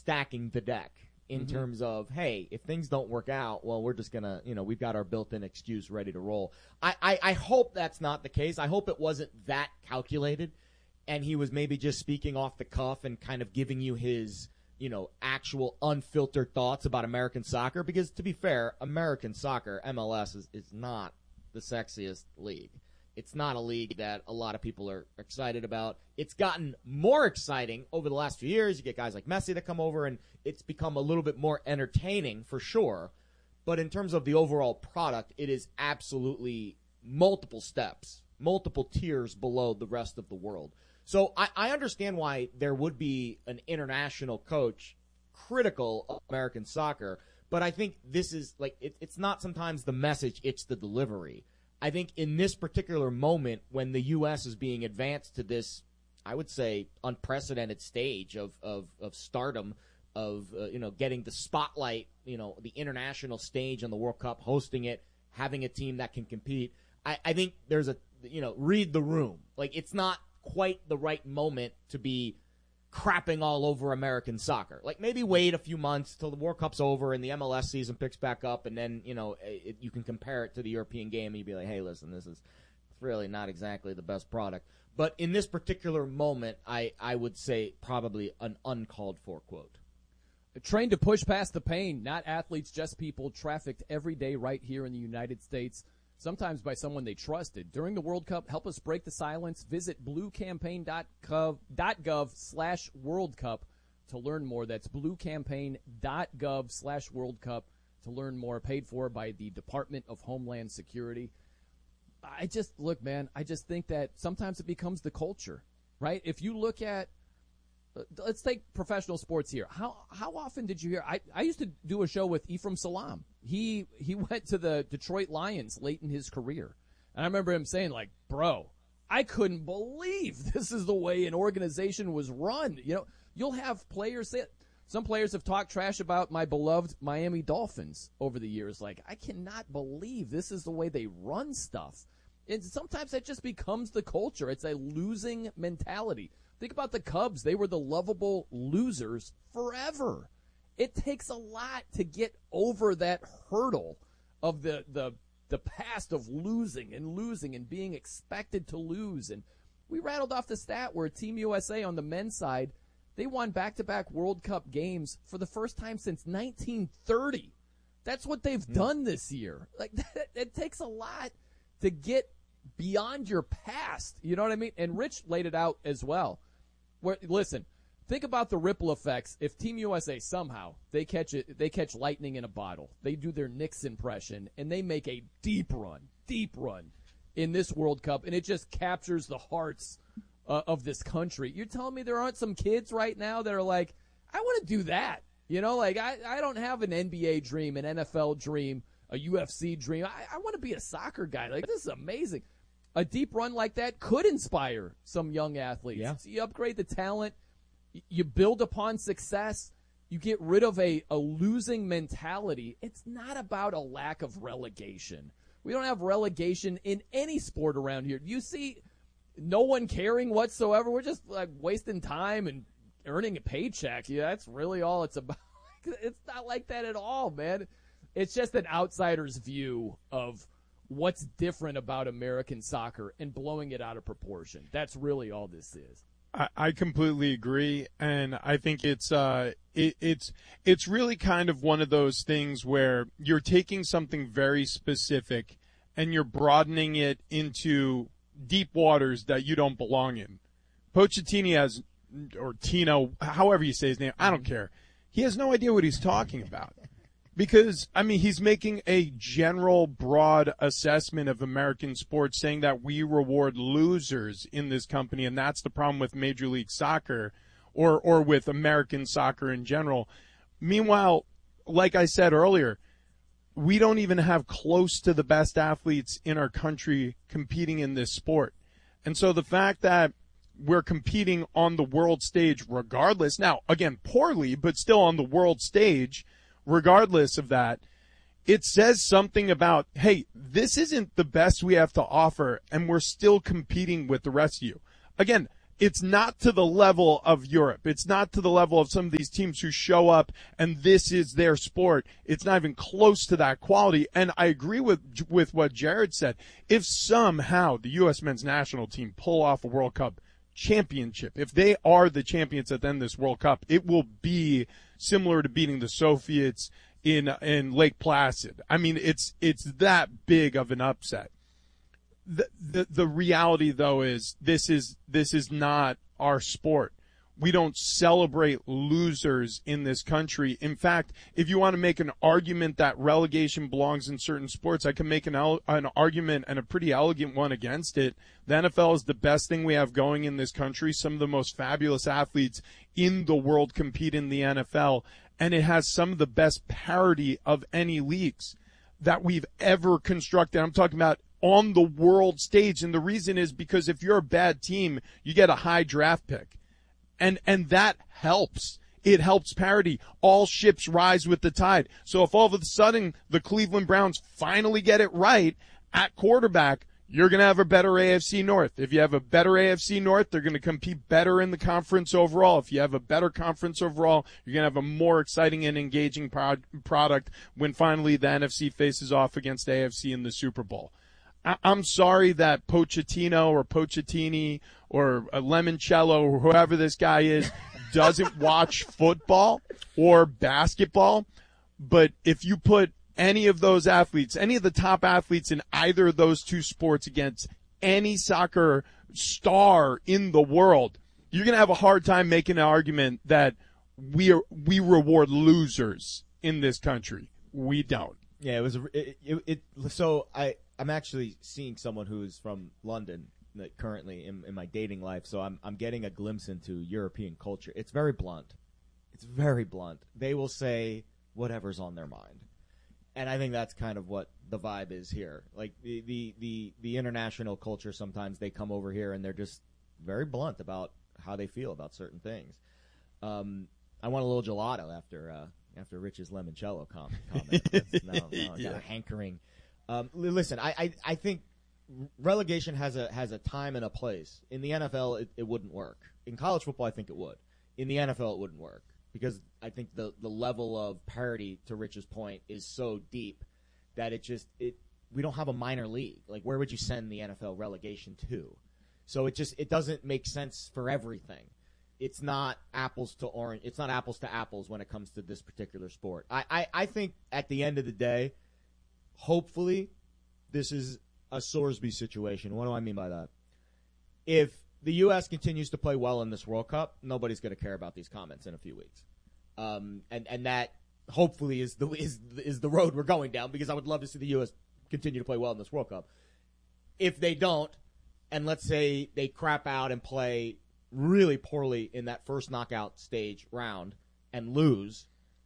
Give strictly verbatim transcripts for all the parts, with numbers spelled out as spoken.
stacking the deck in mm-hmm. terms of, hey, if things don't work out, well, we're just going to, you know, we've got our built-in excuse ready to roll. I, I, I hope that's not the case. I hope it wasn't that calculated, and he was maybe just speaking off the cuff and kind of giving you his, you know, actual unfiltered thoughts about American soccer. Because, to be fair, American soccer, M L S, is, is not the sexiest league. It's not a league that a lot of people are excited about. It's gotten more exciting over the last few years. You get guys like Messi that come over, and it's become a little bit more entertaining for sure. But in terms of the overall product, it is absolutely multiple steps, multiple tiers below the rest of the world. So I, I understand why there would be an international coach critical of American soccer, but I think this is like it, it's not sometimes the message, it's the delivery. I think in this particular moment when the U S is being advanced to this, I would say, unprecedented stage of, of, of stardom, of, uh, you know, getting the spotlight, you know, the international stage on the World Cup, hosting it, having a team that can compete. I, I think there's a, you know, read the room. Like, it's not quite the right moment to be crapping all over American soccer. Like, maybe wait a few months till the World Cup's over and the M L S season picks back up, and then, you know, it, you can compare it to the European game and you'd be like, hey, listen, this is really not exactly the best product. But in this particular moment, I, I would say probably an uncalled for quote. Trained to push past the pain, not athletes, just people trafficked every day right here in the United States, sometimes by someone they trusted. During the World Cup, help us break the silence. Visit bluecampaign.gov slash World Cup to learn more. That's bluecampaign.gov slash World Cup to learn more. Paid for by the Department of Homeland Security. I just, look, man, I just think that sometimes it becomes the culture, right? If you look at, let's take professional sports here. How how often did you hear? I, I used to do a show with Ephraim Salam. He he went to the Detroit Lions late in his career. And I remember him saying, like, bro, I couldn't believe this is the way an organization was run. You know, you'll have players say, some players have talked trash about my beloved Miami Dolphins over the years. Like, I cannot believe this is the way they run stuff. And sometimes that just becomes the culture. It's a losing mentality. Think about the Cubs. They were the lovable losers forever. It takes a lot to get over that hurdle of the, the, the past of losing and losing and being expected to lose. And we rattled off the stat where Team U S A on the men's side, they won back-to-back World Cup games for the first time since nineteen thirty. That's what they've mm. done this year. Like, that, it takes a lot to get beyond your past. You know what I mean? And Rich laid it out as well. Where, listen, think about the ripple effects. If Team U S A somehow they catch it, they catch lightning in a bottle. They do their Knicks impression and they make a deep run, deep run in this World Cup, and it just captures the hearts uh, of this country. You're telling me there aren't some kids right now that are like, I want to do that. You know, like I, I don't have an N B A dream, an N F L dream, a U F C dream. I, I want to be a soccer guy. Like, this is amazing. A deep run like that could inspire some young athletes. Yeah. So you upgrade the talent, you build upon success, you get rid of a, a losing mentality. It's not about a lack of relegation. We don't have relegation in any sport around here. You see no one caring whatsoever. We're just like wasting time and earning a paycheck. Yeah, that's really all it's about. It's not like that at all, man. It's just an outsider's view of what's different about American soccer and blowing it out of proportion. That's really all this is. I, I completely agree, and I think it's uh, it, it's it's really kind of one of those things where you're taking something very specific and you're broadening it into deep waters that you don't belong in. Pochettino has, or Tino, however you say his name, I don't care. He has no idea what he's talking about. Because, I mean, he's making a general, broad assessment of American sports, saying that we reward losers in this company, and that's the problem with Major League Soccer or, or with American soccer in general. Meanwhile, like I said earlier, we don't even have close to the best athletes in our country competing in this sport. And so the fact that we're competing on the world stage regardless, now, again, poorly, but still on the world stage, regardless of that, it says something about, hey, this isn't the best we have to offer, and we're still competing with the rest of you. Again, it's not to the level of Europe. It's not to the level of some of these teams who show up and this is their sport. It's not even close to that quality. And I agree with with what Jared said. If somehow the U S men's national team pull off a World Cup championship, if they are the champions at the end of this World Cup, it will be similar to beating the Soviets in in Lake Placid. I mean, it's it's that big of an upset. The, the the reality though is this is this is not our sport. We don't celebrate losers in this country. In fact, if you want to make an argument that relegation belongs in certain sports, I can make an an argument, and a pretty elegant one, against it. The N F L is the best thing we have going in this country. Some of the most fabulous athletes in the world compete in the N F L, and it has some of the best parity of any leagues that we've ever constructed. I'm talking about on the world stage. And the reason is because if you're a bad team, you get a high draft pick. And, and that helps. It helps parity. All ships rise with the tide. So if all of a sudden the Cleveland Browns finally get it right at quarterback, you're going to have a better A F C North. If you have a better A F C North, they're going to compete better in the conference overall. If you have a better conference overall, you're going to have a more exciting and engaging pro- product when finally the N F C faces off against A F C in the Super Bowl. I'm sorry that Pochettino or Pochettini or Lemoncello or whoever this guy is doesn't watch football or basketball. But if you put any of those athletes, any of the top athletes in either of those two sports against any soccer star in the world, you're going to have a hard time making an argument that we are, we reward losers in this country. We don't. Yeah, it was it, it, it so I I'm actually seeing someone who's from London like, currently in, in my dating life, so I'm I'm getting a glimpse into European culture. It's very blunt. It's very blunt. They will say whatever's on their mind. And I think that's kind of what the vibe is here. Like the, the, the, the international culture, sometimes they come over here and they're just very blunt about how they feel about certain things. Um, I want a little gelato after uh, after Rich's Lemoncello com- comment. That's, no, no, I got Yeah. a hankering. Um, listen, I, I, I think relegation has a has a time and a place. In the N F L, it, it wouldn't work. In college football, I think it would. In the N F L, it wouldn't work because I think the, the level of parity, to Rich's point, is so deep that it just it we don't have a minor league. Like, where would you send the N F L relegation to? So it just it doesn't make sense for everything. It's not apples to orange. It's not apples to apples when it comes to this particular sport. I, I, I think at the end of the day, hopefully, this is a Sorsby situation. What do I mean by that? If the U S continues to play well in this World Cup, nobody's going to care about these comments in a few weeks. Um, and, and that hopefully is the is is the road we're going down, because I would love to see the U S continue to play well in this World Cup. If they don't, and let's say they crap out and play really poorly in that first knockout stage round and lose,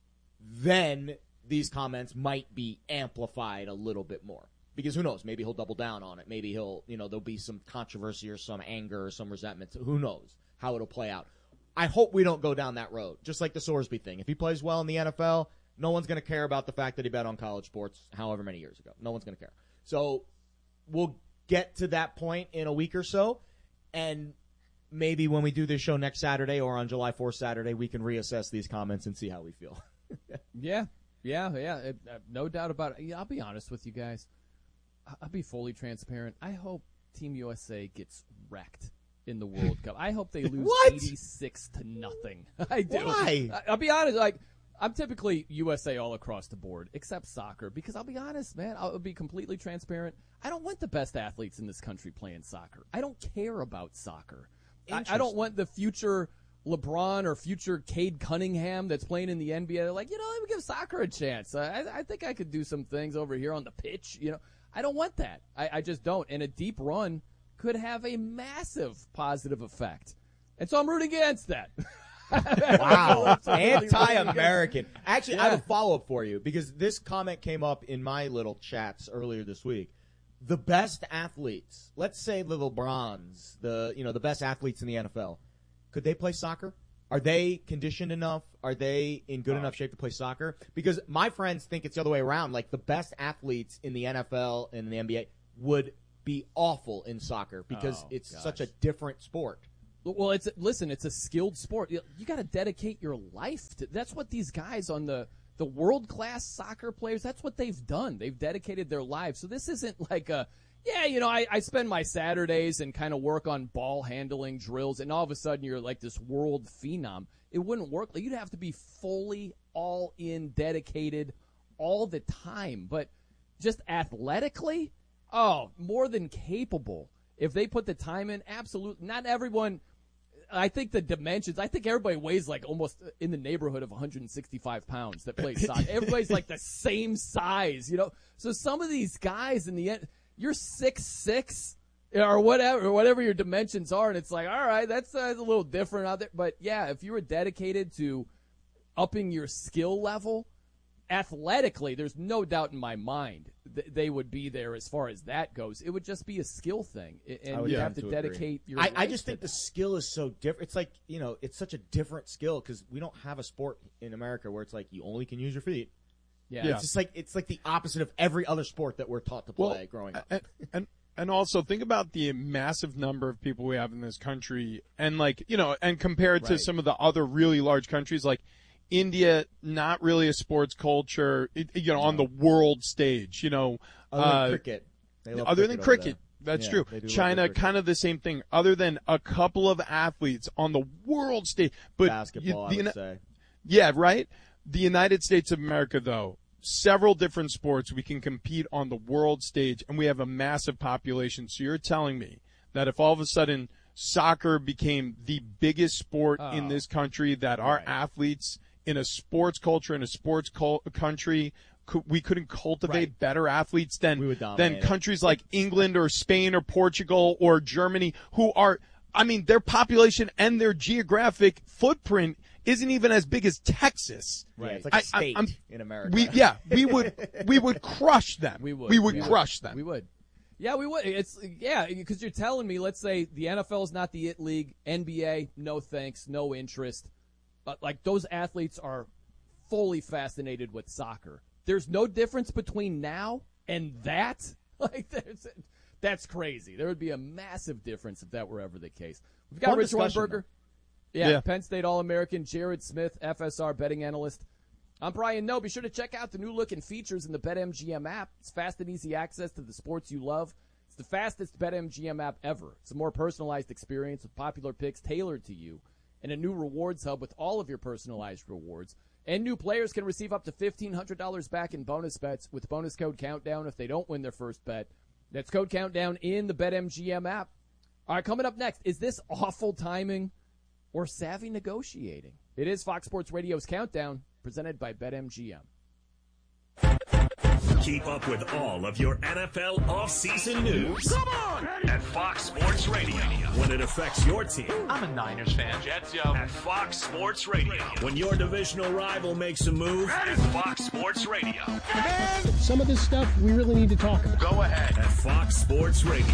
then these comments might be amplified a little bit more. Because who knows? Maybe he'll double down on it. Maybe he'll, you know, there'll be some controversy or some anger or some resentment. Who knows how it'll play out? I hope we don't go down that road. Just like the Sorsby thing. If he plays well in the N F L, no one's going to care about the fact that he bet on college sports however many years ago. No one's going to care. So we'll get to that point in a week or so, and maybe when we do this show next Saturday or on July fourth Saturday, we can reassess these comments and see how we feel. Yeah, yeah, yeah. It, uh, no doubt about it. Yeah, I'll be honest with you guys. I'll be fully transparent. I hope Team U S A gets wrecked in the World Cup. I hope they lose What? eighty-six to nothing. I do. Why? I, I'll be honest. Like, I'm typically U S A all across the board, except soccer, because I'll be honest, man. I'll be completely transparent. I don't want the best athletes in this country playing soccer. I don't care about soccer. I, I don't want the future LeBron or future Cade Cunningham that's playing in the N B A. They're like, you know, let me give soccer a chance. I, I think I could do some things over here on the pitch, you know. I don't want that. I, I just don't. And a deep run could have a massive positive effect. And so I'm rooting against that. Wow. Anti-American. Actually, Yeah. I have a follow-up for you, because this comment came up in my little chats earlier this week. The best athletes, let's say the LeBrons, the you know the best athletes in the N F L, could they play soccer? Are they conditioned enough? Are they in good Oh. enough shape to play soccer? Because my friends think it's the other way around. Like, the best athletes in the N F L and the N B A would be awful in soccer because Oh, it's gosh. such a different sport. Well, it's listen, it's a skilled sport. You, you got to dedicate your life to. That's what these guys on the the world class soccer players. That's what they've done. They've dedicated their lives. So this isn't like a yeah, you know, I, I spend my Saturdays and kind of work on ball handling drills, and all of a sudden you're like this world phenom. It wouldn't work. You'd have to be fully all in, dedicated all the time. But just athletically, oh, more than capable. If they put the time in, absolutely. Not everyone. I think the dimensions, I think everybody weighs like almost in the neighborhood of one hundred sixty-five pounds that play soccer. Everybody's like the same size, you know? So some of these guys in the end, you're six six or whatever, or whatever your dimensions are, and it's like, all right, that's, uh, a little different out there. But, yeah, if you were dedicated to upping your skill level, athletically, there's no doubt in my mind th- they would be there as far as that goes. It would just be a skill thing, and you have to, to dedicate your I, I just think that. the skill is so different. It's like, you know, it's such a different skill because we don't have a sport in America where it's like you only can use your feet. Yeah. It's just like it's like the opposite of every other sport that we're taught to play well, growing up. And, and and also think about the massive number of people we have in this country, and like you know, and compared to Right. some of the other really large countries like India, not really a sports culture, it, you know, on the world stage. You know, Other than uh, cricket. They love other than over cricket. there. That's Yeah, true. they do love China, their cricket. kind of the same thing. Other than a couple of athletes on the world stage, but Basketball, you, I the, would say. yeah, right. The United States of America, though, several different sports we can compete on the world stage, and we have a massive population. So you're telling me that if all of a sudden soccer became the biggest sport Oh. in this country, that our Right. athletes in a sports culture, in a sports cul- country, could, we couldn't cultivate Right. better athletes than We would than dominate it. countries like England or Spain or Portugal or Germany, who are, I mean, their population and their geographic footprint isn't even as big as Texas. Right. It's like I- a state I'm- in America. We yeah, we would we would crush them. We would. We would Yeah. crush them. We would. Yeah, we would. It's yeah, because you're telling me, let's say the N F L is not the it league, N B A, no thanks, no interest. But like those athletes are fully fascinated with soccer. There's no difference between now and that. Like there's that's crazy. There would be a massive difference if that were ever the case. We've got Fun Rich discussion, Weinberger. Yeah, Yeah. Penn State All-American, Jared Smith, F S R betting analyst. I'm Brian Noe. Be sure to check out the new look and features in the BetMGM app. It's fast and easy access to the sports you love. It's the fastest BetMGM app ever. It's a more personalized experience with popular picks tailored to you, and a new rewards hub with all of your personalized rewards. And new players can receive up to fifteen hundred dollars back in bonus bets with bonus code Countdown if they don't win their first bet. That's code Countdown in the BetMGM app. All right, coming up next, is this awful timing or savvy negotiating? It is Fox Sports Radio's Countdown, presented by BetMGM. Keep up with all of your N F L offseason news. Come on! At Fox Sports Radio. When it affects your team. I'm a Niners fan. Jets, yo. At Fox Sports Radio. When your divisional rival makes a move. At Fox Sports Radio. Some of this stuff we really need to talk about. Go ahead. At Fox Sports Radio.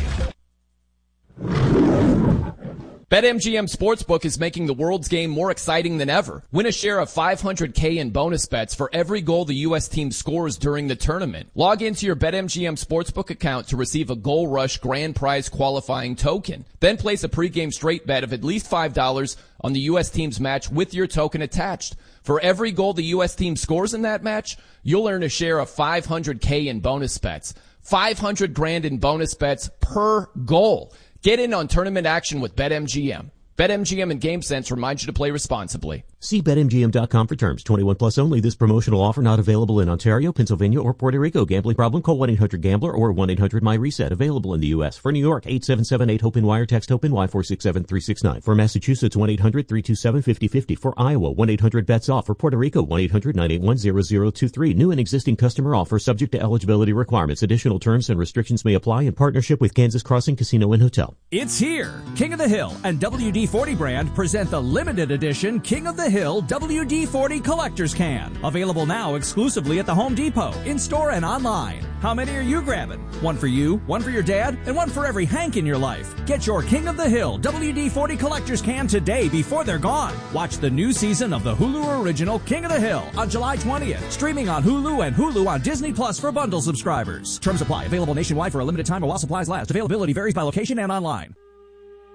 BetMGM Sportsbook is making the world's game more exciting than ever. Win a share of five hundred K in bonus bets for every goal the U S team scores during the tournament. Log into your BetMGM Sportsbook account to receive a Goal Rush grand prize qualifying token. Then place a pregame straight bet of at least five dollars on the U S team's match with your token attached. For every goal the U S team scores in that match, you'll earn a share of five hundred K in bonus bets. five hundred grand in bonus bets per goal. Get in on tournament action with BetMGM. BetMGM and GameSense remind you to play responsibly. See Bet M G M dot com for terms. twenty-one plus only. This promotional offer not available in Ontario, Pennsylvania, or Puerto Rico. Gambling problem? Call one eight hundred gambler or one eight hundred my reset. Available in the U S. For New York, eight seven seven eight HOPE wire. Text HOPE Y four six seven three six nine. For Massachusetts, one eight hundred three two seven five zero five zero. For Iowa, one eight hundred bets off. For Puerto Rico, one eight hundred nine eight one zero zero two three. New and existing customer offer subject to eligibility requirements. Additional terms and restrictions may apply in partnership with Kansas Crossing Casino and Hotel. It's here. King of the Hill and W D forty brand present the limited edition King of the Hill W D forty Collector's Can. Available now exclusively at the Home Depot, in-store and online. How many are you grabbing? One for you, one for your dad, and one for every Hank in your life. Get your King of the Hill W D forty Collector's Can today before they're gone. Watch the new season of the Hulu original King of the Hill on July twentieth. Streaming on Hulu and Hulu on Disney Plus for bundle subscribers. Terms apply. Available nationwide for a limited time or while supplies last. Availability varies by location and online.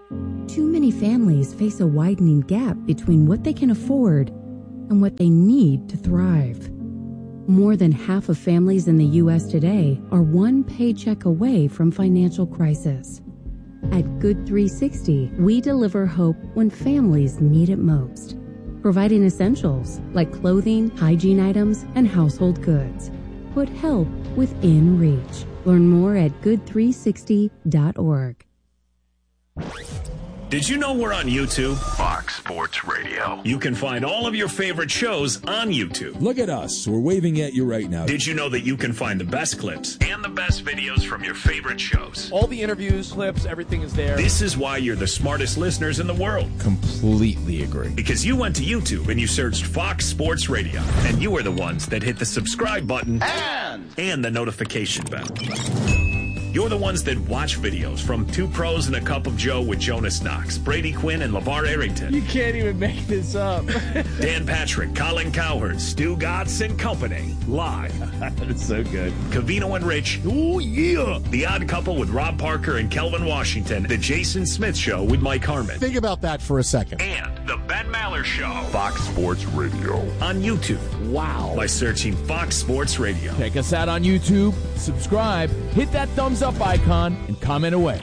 too many families face a widening gap between what they can afford and what they need to thrive. More than half of families in the U S today are one paycheck away from financial crisis. At Good three sixty, we deliver hope when families need it most, providing essentials like clothing, hygiene items, and household goods. Put help within reach. Learn more at good three sixty dot org. Did you know we're on YouTube? Fox Sports Radio. You can find all of your favorite shows on YouTube. Look at us. We're waving at you right now. Did you know that you can find the best clips and the best videos from your favorite shows? All the interviews, clips, everything is there. This is why you're the smartest listeners in the world. Completely agree. Because you went to YouTube and you searched Fox Sports Radio, and you are the ones that hit the subscribe button and, and the notification bell. You're the ones that watch videos from Two Pros and a Cup of Joe with Jonas Knox, Brady Quinn, and LeVar Arrington. You can't even make this up. Dan Patrick, Colin Cowherd, Stu Gatz and Company. Live. That's so good. Covino and Rich. Oh, yeah. The Odd Couple with Rob Parker and Kelvin Washington. The Jason Smith Show with Mike Harmon. Think about that for a second. And The Ben Maller Show. Fox Sports Radio. On YouTube. Wow. By searching Fox Sports Radio. Check us out on YouTube. Subscribe. Hit that thumbs up icon and comment away.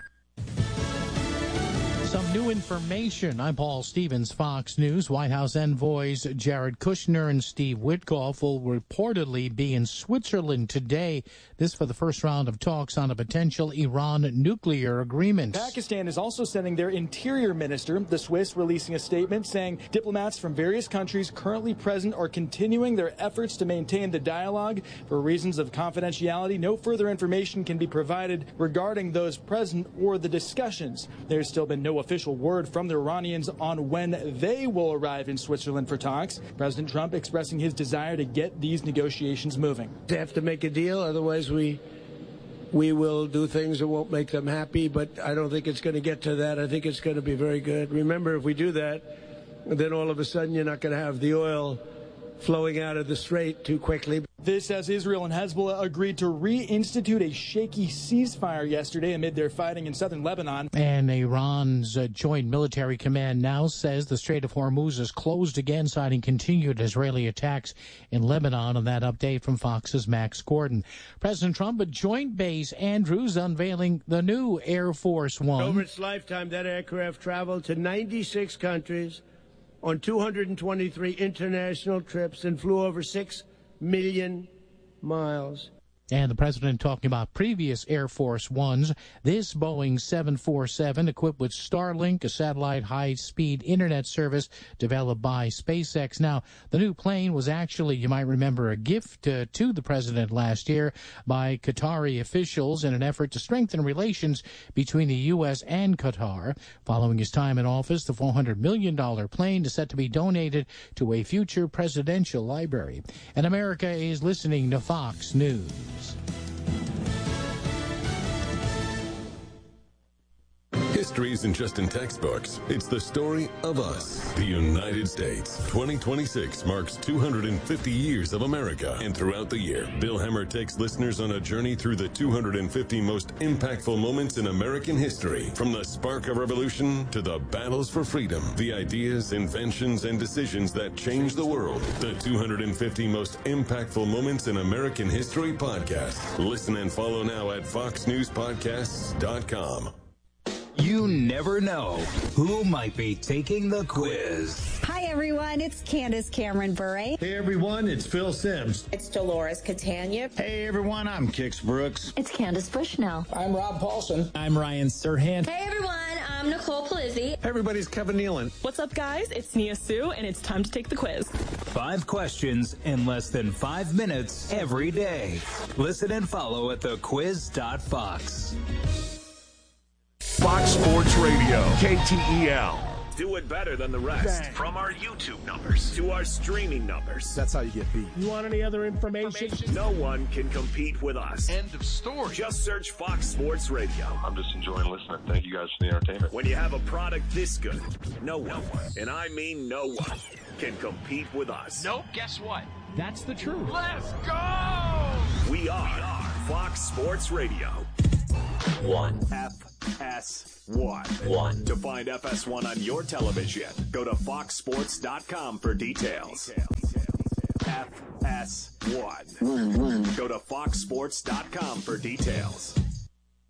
Some new information. I'm Paul Stevens, Fox News. White House envoys Jared Kushner and Steve Witkoff will reportedly be in Switzerland today. This for the first round of talks on a potential Iran nuclear agreement. Pakistan is also sending their interior minister, the Swiss, releasing a statement saying diplomats from various countries currently present are continuing their efforts to maintain the dialogue. For reasons of confidentiality, no further information can be provided regarding those present or the discussions. There's still been no official word from the Iranians on when they will arrive in Switzerland for talks. President Trump expressing his desire to get these negotiations moving. They have to make a deal, otherwise we we will do things that won't make them happy, but I don't think it's going to get to that. I think it's going to be very good. Remember, if we do that, then all of a sudden you're not going to have the oil flowing out of the strait too quickly. This as Israel and Hezbollah agreed to reinstitute a shaky ceasefire yesterday amid their fighting in southern Lebanon. And Iran's uh, Joint Military Command now says the Strait of Hormuz is closed again, citing continued Israeli attacks in Lebanon. And that update from Fox's Max Gordon. President Trump at Joint Base Andrews unveiling the new Air Force One. Over its lifetime, that aircraft traveled to ninety-six countries on two hundred twenty-three international trips and flew over six million miles. And the president talking about previous Air Force Ones. This Boeing seven forty-seven equipped with Starlink, a satellite high-speed internet service developed by SpaceX. Now, the new plane was actually, you might remember, a gift uh, to the president last year by Qatari officials in an effort to strengthen relations between the U S and Qatar. Following his time in office, the four hundred million dollars plane is set to be donated to a future presidential library. And America is listening to Fox News. History isn't just in textbooks. It's the story of us, the United States. twenty twenty-six marks two hundred fifty years of America. And throughout the year, Bill Hemmer takes listeners on a journey through the two hundred fifty most impactful moments in American history. From the spark of revolution to the battles for freedom, the ideas, inventions, and decisions that changed the world. The two hundred fifty most impactful moments in American history podcast. Listen and follow now at fox news podcasts dot com. You never know who might be taking the quiz. Hi, everyone. It's Candace Cameron Bure. Hey, everyone. It's Phil Simms. It's Dolores Catania. Hey, everyone. I'm Kix Brooks. It's Candace Bushnell. I'm Rob Paulson. I'm Ryan Serhant. Hey, everyone. I'm Nicole Palizzi. Hey, everybody. It's Kevin Nealon. What's up, guys? It's Nia Sue, and it's time to take the quiz. Five questions in less than five minutes every day. Listen and follow at the quiz dot fox. Fox Sports Radio, K T E L. Do it better than the rest. Bang. From our YouTube numbers to our streaming numbers. That's how you get beat. You want any other information? information? No one can compete with us. End of story. Just search Fox Sports Radio. I'm just enjoying listening. Thank you guys for the entertainment. When you have a product this good, no one, and I mean no one, can compete with us. Nope, guess what? That's the truth. Let's go! We are, we are Fox Sports Radio. One. F S one. One. To find F S one on your television, go to fox sports dot com for details. F S one. One, one. Go to fox sports dot com for details.